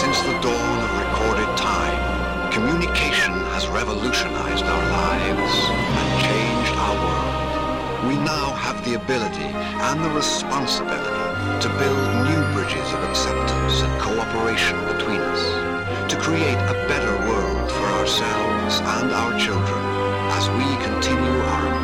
Since the dawn of recorded time, communication has revolutionized our lives and changed our world. We now have the ability and the responsibility to build new bridges of acceptance and cooperation between us, to create a better world for ourselves and our children as we continue our